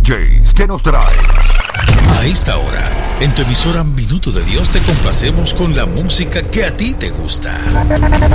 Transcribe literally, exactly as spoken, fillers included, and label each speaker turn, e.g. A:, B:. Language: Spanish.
A: Js, ¿qué nos traes?
B: A esta hora, en tu emisora Minuto de Dios te complacemos con la música que a ti te gusta.